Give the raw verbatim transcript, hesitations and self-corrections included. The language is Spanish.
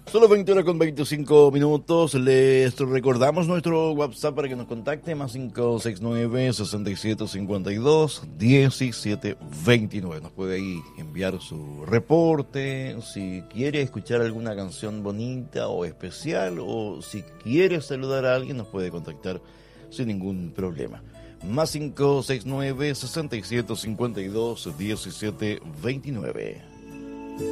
Solo veinte horas con veinticinco minutos. Les recordamos nuestro WhatsApp para que nos contacte, más cinco seis nueve, seis siete cinco dos, uno siete dos nueve. Nos puede ahí enviar su reporte, si quiere escuchar alguna canción bonita o especial, o si quiere saludar a alguien, nos puede contactar sin ningún problema. Más cinco seis nueve, seis siete cinco dos, uno siete dos nueve.